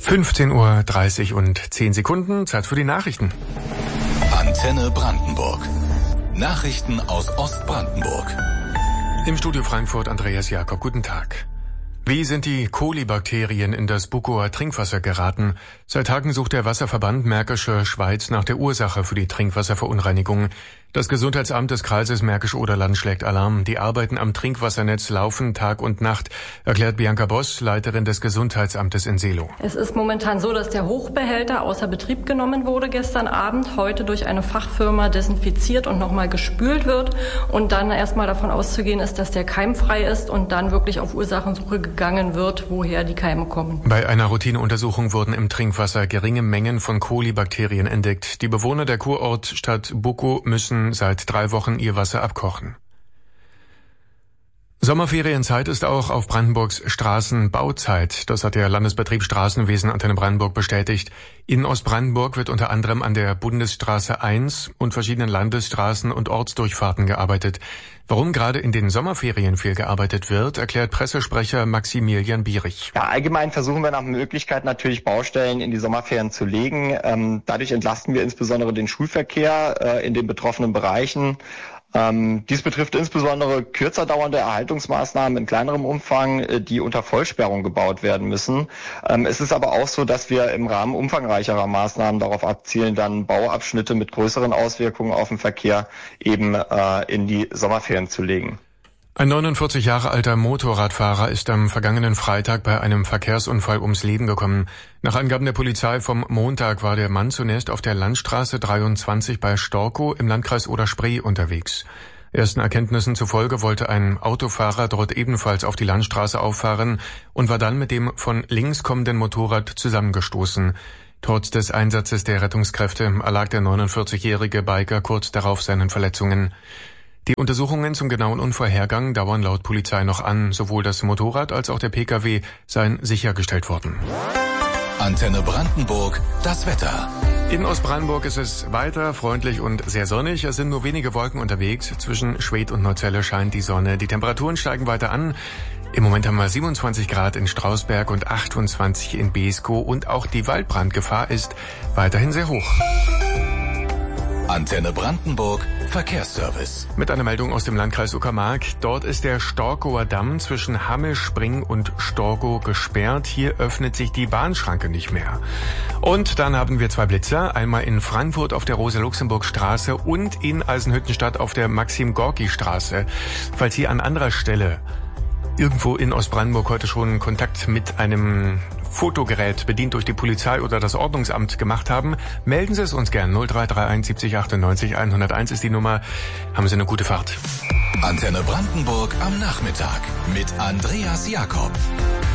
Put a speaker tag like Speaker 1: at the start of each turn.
Speaker 1: 15:30 und 10 Sekunden, Zeit für die Nachrichten.
Speaker 2: Antenne Brandenburg. Nachrichten aus Ostbrandenburg.
Speaker 1: Im Studio Frankfurt Andreas Jakob, guten Tag. Wie sind die Kolibakterien in das Buckower Trinkwasser geraten? Seit Tagen sucht der Wasserverband Märkische Schweiz nach der Ursache für die Trinkwasserverunreinigung. Das Gesundheitsamt des Kreises Märkisch-Oderland schlägt Alarm. Die Arbeiten am Trinkwassernetz laufen Tag und Nacht, erklärt Bianca Boss, Leiterin des Gesundheitsamtes in Seelow.
Speaker 3: Es ist momentan so, dass der Hochbehälter außer Betrieb genommen wurde gestern Abend, heute durch eine Fachfirma desinfiziert und nochmal gespült wird und dann erstmal davon auszugehen ist, dass der keimfrei ist und dann wirklich auf Ursachensuche gegangen wird, woher die Keime kommen.
Speaker 1: Bei einer Routineuntersuchung wurden im Trinkwasser geringe Mengen von Kolibakterien entdeckt. Die Bewohner der Kurortstadt Buckow müssen seit 3 Wochen ihr Wasser abkochen. Sommerferienzeit ist auch auf Brandenburgs Straßen Bauzeit. Das hat der Landesbetrieb Straßenwesen Antenne Brandenburg bestätigt. In Ostbrandenburg wird unter anderem an der Bundesstraße 1 und verschiedenen Landesstraßen und Ortsdurchfahrten gearbeitet. Warum gerade in den Sommerferien viel gearbeitet wird, erklärt Pressesprecher Maximilian Bierich.
Speaker 4: Ja, allgemein versuchen wir nach Möglichkeit natürlich Baustellen in die Sommerferien zu legen. Dadurch entlasten wir insbesondere den Schulverkehr in den betroffenen Bereichen. Dies betrifft insbesondere kürzer dauernde Erhaltungsmaßnahmen in kleinerem Umfang, die unter Vollsperrung gebaut werden müssen. Es ist aber auch so, dass wir im Rahmen umfangreicherer Maßnahmen darauf abzielen, dann Bauabschnitte mit größeren Auswirkungen auf den Verkehr eben in die Sommerferien zu legen.
Speaker 1: Ein 49 Jahre alter Motorradfahrer ist am vergangenen Freitag bei einem Verkehrsunfall ums Leben gekommen. Nach Angaben der Polizei vom Montag war der Mann zunächst auf der Landstraße 23 bei Storkow im Landkreis Oder-Spree unterwegs. Ersten Erkenntnissen zufolge wollte ein Autofahrer dort ebenfalls auf die Landstraße auffahren und war dann mit dem von links kommenden Motorrad zusammengestoßen. Trotz des Einsatzes der Rettungskräfte erlag der 49-jährige Biker kurz darauf seinen Verletzungen. Die Untersuchungen zum genauen Unfallhergang dauern laut Polizei noch an. Sowohl das Motorrad als auch der Pkw seien sichergestellt worden.
Speaker 2: Antenne Brandenburg, das Wetter.
Speaker 1: In Ostbrandenburg ist es weiter freundlich und sehr sonnig. Es sind nur wenige Wolken unterwegs. Zwischen Schwedt und Neuzelle scheint die Sonne. Die Temperaturen steigen weiter an. Im Moment haben wir 27 Grad in Strausberg und 28 in Beeskow. Und auch die Waldbrandgefahr ist weiterhin sehr hoch.
Speaker 2: Antenne Brandenburg, Verkehrsservice.
Speaker 1: Mit einer Meldung aus dem Landkreis Uckermark. Dort ist der Storkower Damm zwischen Hamme-Spring und Storkow gesperrt. Hier öffnet sich die Bahnschranke nicht mehr. Und dann haben wir 2 Blitzer. Einmal in Frankfurt auf der Rosa-Luxemburg-Straße und in Eisenhüttenstadt auf der Maxim-Gorki-Straße. Falls Sie an anderer Stelle irgendwo in Ostbrandenburg heute schon Kontakt mit einem Fotogerät bedient durch die Polizei oder das Ordnungsamt gemacht haben, melden Sie es uns gern. 0331 70 98 101 ist die Nummer. Haben Sie eine gute Fahrt.
Speaker 2: Antenne Brandenburg am Nachmittag mit Andreas Jakob.